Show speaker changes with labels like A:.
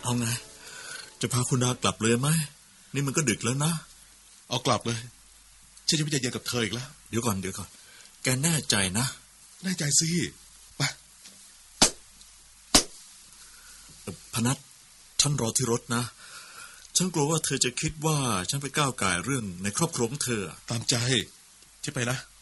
A: เอาไงจะพาคุณดากลับเลยไหมนี่มันก็ดึกแล้วนะ
B: เอากลับเลยฉันจะไม่ใจเย็นกับเธออีกแล้ว
A: เดี๋ยวก่อนแกแน่ใจนะ
B: แน่ใจสิไป
A: พนัทฉันรอที่รถนะฉันกลัวว่าเธอจะคิดว่าฉันไปก้าวก่ายเรื่องในครอบครัวของเธอ
B: ตามใจจะไปนะ